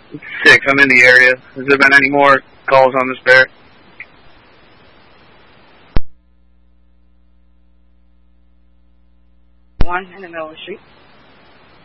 6, I'm in the area. Has there been any more calls on this bear? One in the middle of the street.